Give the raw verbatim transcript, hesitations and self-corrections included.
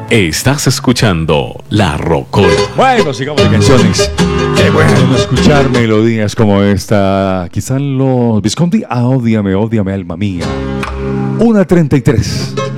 Estás escuchando La Rocola. Bueno, sigamos de canciones. Qué bueno escuchar melodías como esta. Quizás los Visconti, ah, ódiame, ódiame, alma mía. una treinta y tres.